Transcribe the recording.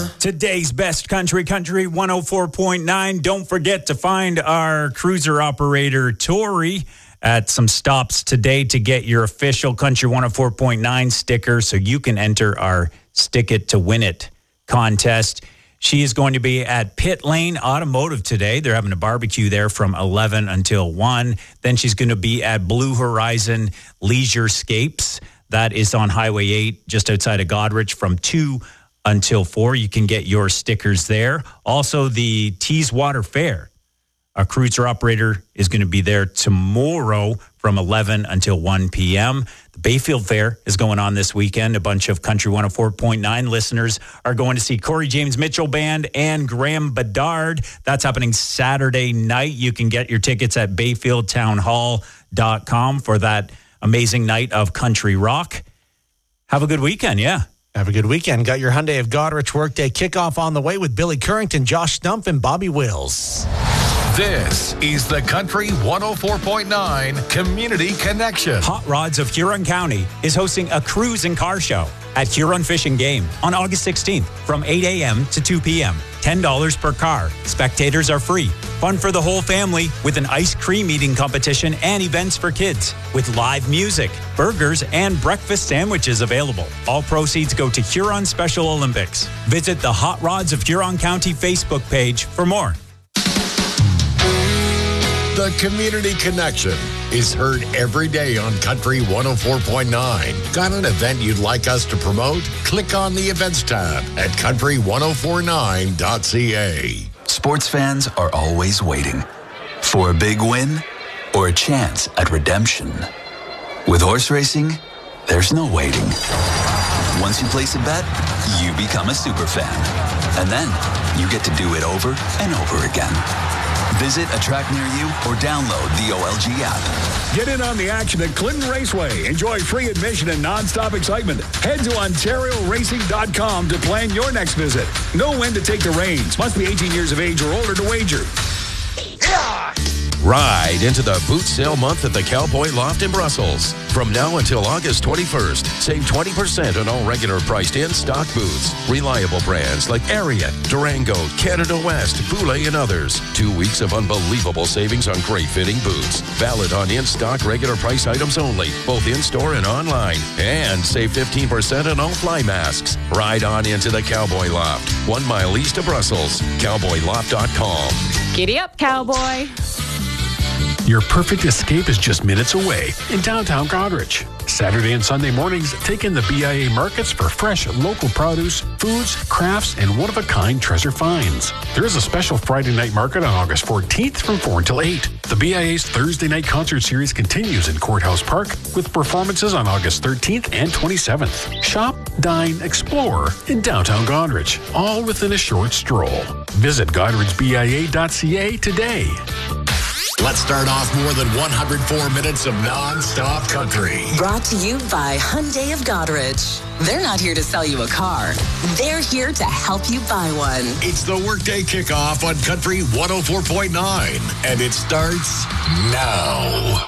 Today's best country 104.9. Don't forget to find our cruiser operator, Tori, at some stops today to get your official Country 104.9 sticker so you can enter our Stick It to Win It contest. She is going to be at Pit Lane Automotive today. They're having a barbecue there from 11 until 1. Then she's going to be at Blue Horizon Leisurescapes. That is on Highway 8, just outside of Goderich, from 2 until 4. You can get your stickers there. Also, the Teeswater Fair. Our cruiser operator is going to be there tomorrow from 11 until 1 p.m. The Bayfield Fair is going on this weekend. A bunch of Country 104.9 listeners are going to see Corey James Mitchell Band and Graham Bedard. That's happening Saturday night. You can get your tickets at bayfieldtownhall.com for that amazing night of country rock. Have a good weekend, yeah. Have a good weekend. Got your Hyundai of Goderich Workday kickoff on the way with Billy Currington, Josh Stumpf, and Bobby Wills. This is the Country 104.9 Community Connection. Hot Rods of Huron County is hosting a cruise and car show at Huron Fishing Game on August 16th from 8 a.m. to 2 p.m. $10 per car. Spectators are free. Fun for the whole family with an ice cream eating competition and events for kids with live music, burgers, and breakfast sandwiches available. All proceeds go to Huron Special Olympics. Visit the Hot Rods of Huron County Facebook page for more. The Community Connection is heard every day on Country 104.9. Got an event you'd like us to promote? Click on the Events tab at country1049.ca. Sports fans are always waiting for a big win or a chance at redemption. With horse racing, there's no waiting. Once you place a bet, you become a super fan. And then you get to do it over and over again. Visit a track near you or download the OLG app. Get in on the action at Clinton Raceway. Enjoy free admission and nonstop excitement. Head to OntarioRacing.com to plan your next visit. Know when to take the reins. Must be 18 years of age or older to wager. Ride into the boot sale month at the Cowboy Loft in Brussels. From now until August 21st, save 20% on all regular priced in-stock boots. Reliable brands like Ariat, Durango, Canada West, Boule, and others. 2 weeks of unbelievable savings on great fitting boots. Valid on in-stock regular price items only, both in-store and online. And save 15% on all fly masks. Ride on into the Cowboy Loft, 1 mile east of Brussels. CowboyLoft.com. Giddy up, cowboy. Your perfect escape is just minutes away in downtown Goderich. Saturday and Sunday mornings, take in the BIA markets for fresh local produce, foods, crafts, and one-of-a-kind treasure finds. There is a special Friday night market on August 14th from 4 until 8. The BIA's Thursday night concert series continues in Courthouse Park with performances on August 13th and 27th. Shop, dine, explore in downtown Goderich, all within a short stroll. Visit goderichbia.ca today. Let's start off more than 104 minutes of non-stop country. Brought to you by Hyundai of Goderich. They're not here to sell you a car. They're here to help you buy one. It's the Workday Kickoff on Country 104.9, and it starts now.